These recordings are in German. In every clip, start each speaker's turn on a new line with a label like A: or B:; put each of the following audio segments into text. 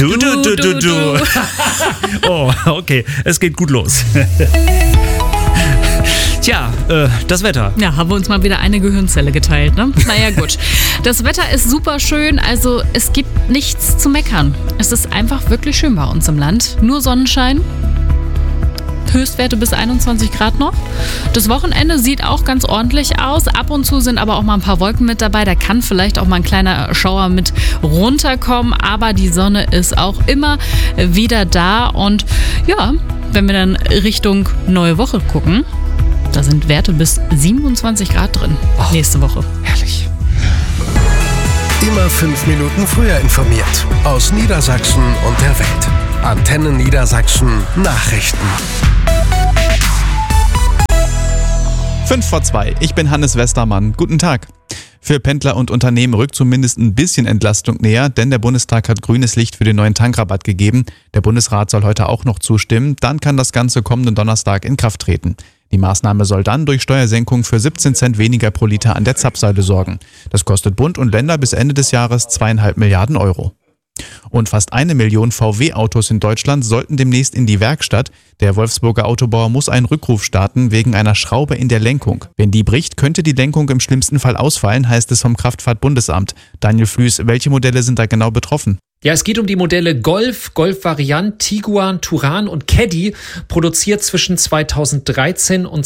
A: Du. Oh, okay, es geht gut los. Tja, das Wetter.
B: Ja, haben wir uns mal wieder eine Gehirnzelle geteilt, ne? Naja, gut. Das Wetter ist super schön, also es gibt nichts zu meckern. Es ist einfach wirklich schön bei uns im Land. Nur Sonnenschein. Höchstwerte bis 21 Grad noch. Das Wochenende sieht auch ganz ordentlich aus. Ab und zu sind aber auch mal ein paar Wolken mit dabei. Da kann vielleicht auch mal ein kleiner Schauer mit runterkommen. Aber die Sonne ist auch immer wieder da. Und ja, wenn wir dann Richtung neue Woche gucken, da sind Werte bis 27 Grad drin. Nächste Woche.
A: Herrlich.
C: Immer 5 Minuten früher informiert. Aus Niedersachsen und der Welt. Antenne Niedersachsen Nachrichten.
D: 5:02. Ich bin Hannes Westermann. Guten Tag. Für Pendler und Unternehmen rückt zumindest ein bisschen Entlastung näher, denn der Bundestag hat grünes Licht für den neuen Tankrabatt gegeben. Der Bundesrat soll heute auch noch zustimmen. Dann kann das Ganze kommenden Donnerstag in Kraft treten. Die Maßnahme soll dann durch Steuersenkung für 17 Cent weniger pro Liter an der Zapfsäule sorgen. Das kostet Bund und Länder bis Ende des Jahres 2,5 Milliarden Euro. Und fast 1 Million VW-Autos in Deutschland sollten demnächst in die Werkstatt. Der Wolfsburger Autobauer muss einen Rückruf starten wegen einer Schraube in der Lenkung. Wenn die bricht, könnte die Lenkung im schlimmsten Fall ausfallen, heißt es vom Kraftfahrtbundesamt. Daniel Flüß, welche Modelle sind da genau betroffen?
E: Ja, es geht um die Modelle Golf, Golf-Variant, Tiguan, Touran und Caddy, produziert zwischen 2013 und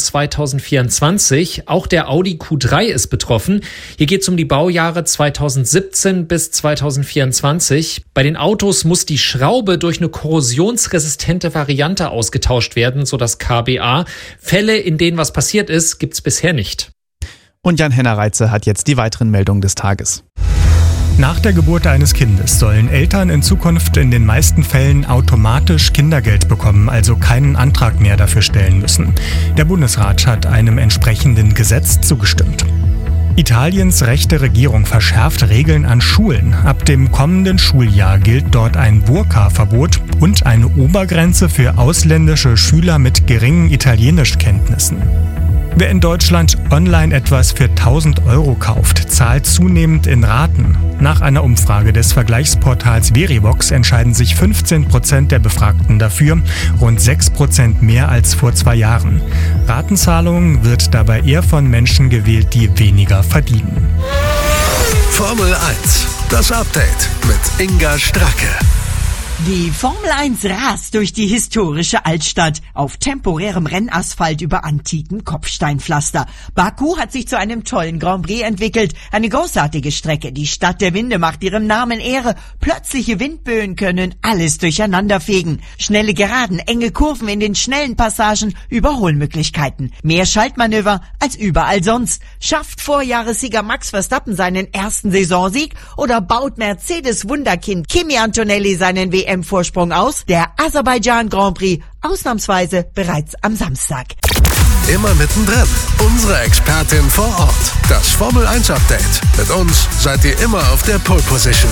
E: 2024. Auch der Audi Q3 ist betroffen. Hier geht es um die Baujahre 2017 bis 2024. Bei den Autos muss die Schraube durch eine korrosionsresistente Variante ausgetauscht werden, so das KBA. Fälle, in denen was passiert ist, gibt's bisher nicht.
D: Und Jan-Henner Reitze hat jetzt die weiteren Meldungen des Tages.
F: Nach der Geburt eines Kindes sollen Eltern in Zukunft in den meisten Fällen automatisch Kindergeld bekommen, also keinen Antrag mehr dafür stellen müssen. Der Bundesrat hat einem entsprechenden Gesetz zugestimmt. Italiens rechte Regierung verschärft Regeln an Schulen. Ab dem kommenden Schuljahr gilt dort ein Burka-Verbot und eine Obergrenze für ausländische Schüler mit geringen Italienischkenntnissen. Wer in Deutschland online etwas für 1.000 Euro kauft, zahlt zunehmend in Raten. Nach einer Umfrage des Vergleichsportals Verivox entscheiden sich 15% der Befragten dafür, rund 6% mehr als vor 2 Jahren. Ratenzahlung wird dabei eher von Menschen gewählt, die weniger verdienen.
C: Formel 1, das Update mit Inga Stracke.
G: Die Formel 1 rast durch die historische Altstadt auf temporärem Rennasphalt über antiken Kopfsteinpflaster. Baku hat sich zu einem tollen Grand Prix entwickelt. Eine großartige Strecke. Die Stadt der Winde macht ihrem Namen Ehre. Plötzliche Windböen können alles durcheinanderfegen. Schnelle Geraden, enge Kurven in den schnellen Passagen, Überholmöglichkeiten. Mehr Schaltmanöver als überall sonst. Schafft Vorjahressieger Max Verstappen seinen ersten Saisonsieg oder baut Mercedes-Wunderkind Kimi Antonelli seinen WM-Vorsprung aus? Der Aserbaidschan Grand Prix ausnahmsweise bereits am Samstag.
C: Immer mittendrin. Unsere Expertin vor Ort. Das Formel 1 Update. Mit uns seid ihr immer auf der Pole Position.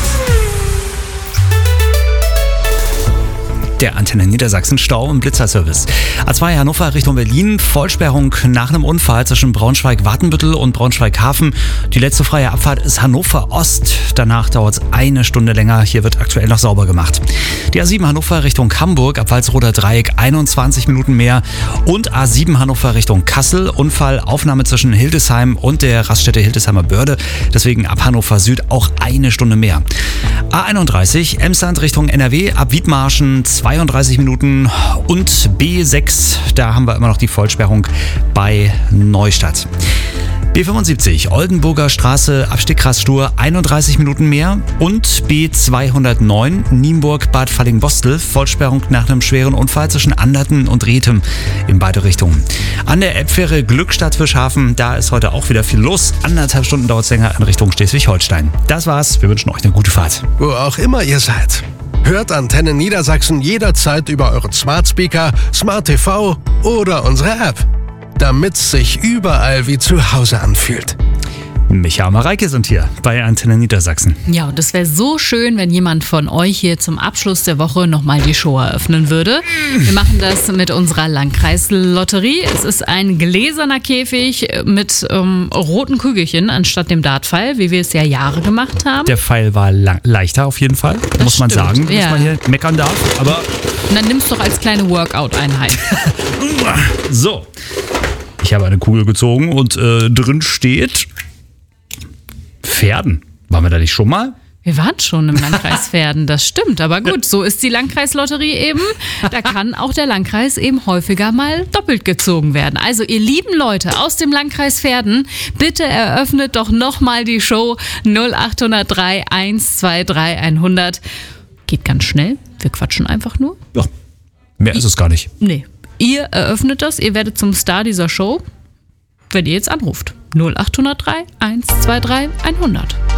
A: Der Antenne Niedersachsen Stau- und Blitzerservice. A2 Hannover Richtung Berlin. Vollsperrung nach einem Unfall zwischen Braunschweig-Watenbüttel und Braunschweig-Hafen. Die letzte freie Abfahrt ist Hannover Ost. Danach dauert es 1 Stunde länger. Hier wird aktuell noch sauber gemacht. Die A7 Hannover Richtung Hamburg ab Walsroder Dreieck 21 Minuten mehr. Und A7 Hannover Richtung Kassel. Unfallaufnahme zwischen Hildesheim und der Raststätte Hildesheimer Börde. Deswegen ab Hannover Süd auch 1 Stunde mehr. A31 Emsland Richtung NRW ab Wiedmarschen 32 Minuten und B6, da haben wir immer noch die Vollsperrung bei Neustadt. B75 Oldenburger Straße Abstiegkreis-Stur 31 Minuten mehr und B209 Nienburg-Bad Fallingbostel Vollsperrung nach einem schweren Unfall zwischen Anderten und Rethem in beide Richtungen. An der Elbfähre Glückstadt-Fischhafen, da ist heute auch wieder viel los. 1,5 Stunden dauert es länger in Richtung Schleswig-Holstein. Das war's, wir wünschen euch eine gute Fahrt.
C: Wo auch immer ihr seid. Hört Antenne Niedersachsen jederzeit über euren Smart Speaker, Smart TV oder unsere App, damit's sich überall wie zu Hause anfühlt.
A: Micha und Mareike sind hier bei Antenne Niedersachsen.
B: Ja, und es wäre so schön, wenn jemand von euch hier zum Abschluss der Woche nochmal die Show eröffnen würde. Wir machen das mit unserer Landkreislotterie. Es ist ein gläserner Käfig mit roten Kügelchen anstatt dem Dartpfeil, wie wir es ja Jahre gemacht haben.
A: Der Pfeil war leichter auf jeden Fall, muss man
B: stimmt,
A: sagen, dass man hier meckern darf. Aber
B: Und dann nimmst du doch als kleine Workout-Einheit.
A: so, ich habe eine Kugel gezogen und drin steht Pferden. Waren wir da nicht schon mal?
B: Wir waren schon im Landkreis Verden, das stimmt. Aber gut, so ist die Landkreislotterie eben. Da kann auch der Landkreis eben häufiger mal doppelt gezogen werden. Also ihr lieben Leute aus dem Landkreis Verden, bitte eröffnet doch nochmal die Show 0803 123 100. Geht ganz schnell, wir quatschen einfach nur.
A: Ja, mehr ist es gar nicht.
B: Nee, ihr eröffnet das, ihr werdet zum Star dieser Show, wenn ihr jetzt anruft. 0803 123 100.